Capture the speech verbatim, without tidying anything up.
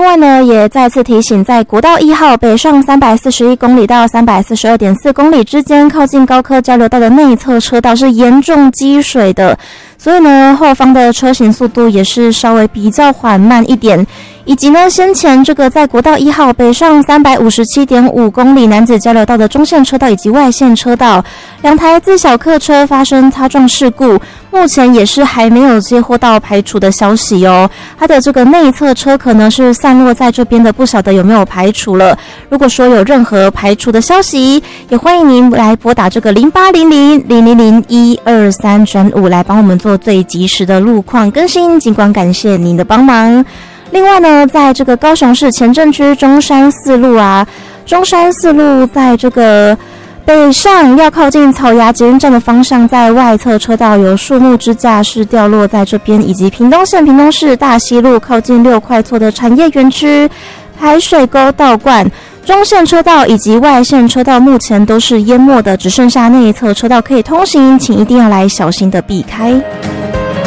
外呢，也再次提醒，在国道一号北上三百四十一公里到三百四十二点四公里之间，靠近高科交流道的内侧车道是严重积水的，所以呢，后方的车行速度也是稍微比较缓慢一点。以及呢，先前这个在国道一号北上三百五十七点五公里男子交流道的中线车道以及外线车道，两台自小客车发生擦撞事故，目前也是还没有接获到排除的消息哦。它的这个内侧车可能是散落在这边的，不晓得有没有排除了。如果说有任何排除的消息，也欢迎您来拨打这个零八零零零零零一二三转五来帮我们做最及时的路况更新，尽管感谢您的帮忙。另外呢，在这个高雄市前镇区中山四路啊，中山四路在这个北上要靠近草衙捷运站的方向，在外侧车道有树木支架是掉落在这边，以及屏东县屏东市大溪路靠近六块厝的产业园区排水沟倒灌，中线车道以及外线车道目前都是淹没的，只剩下内侧车道可以通行，请一定要来小心的避开。